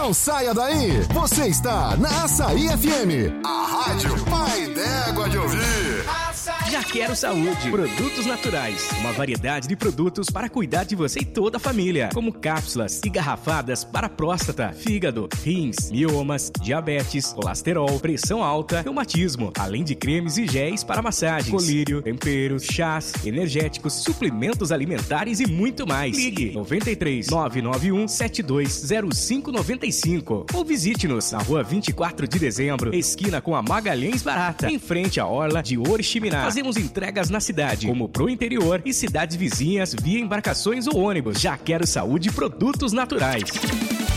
Não saia daí. Você está na Açaí FM, a rádio pai d'égua de ouvir. Já Quero Saúde, produtos naturais, uma variedade de produtos para cuidar de você e toda a família, como cápsulas e garrafadas para próstata, fígado, rins, miomas, diabetes, colesterol, pressão alta, reumatismo, além de cremes e géis para massagens, colírio, temperos, chás, energéticos, suplementos alimentares e muito mais. Ligue 93 991 720595 ou visite-nos na rua 24 de dezembro, esquina com a Magalhães Barata, em frente à orla de Oriximiná. Fazemos entregas na cidade, como pro interior e cidades vizinhas via embarcações ou ônibus. Já Quero Saúde, produtos naturais.